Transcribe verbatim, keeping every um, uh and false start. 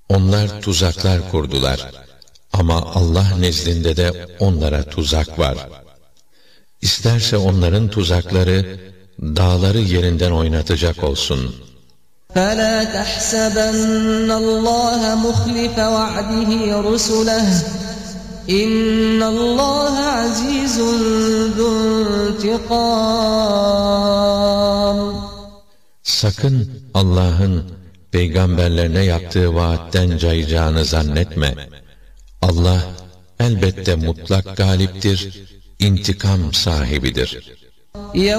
Onlar tuzaklar kurdular. Ama Allah nezdinde de onlara tuzak var. İsterse onların tuzakları dağları yerinden oynatacak olsun. فَلَا تَحْسَبَنَّ اللّٰهَ مُخْلِفَ وَعْدِهِ رُسُلَهُ اِنَّ اللّٰهَ عَز۪يزٌ ذُو انْتِقَامٍ. Sakın Allah'ın peygamberlerine yaptığı vaatten cayacağını zannetme. Allah elbette mutlak galiptir, intikam sahibidir.